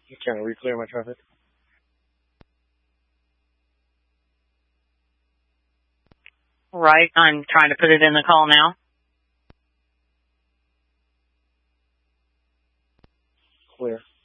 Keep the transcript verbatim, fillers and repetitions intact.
Just trying to re-clear my traffic. Right, I'm trying to put it in the call now. Clear.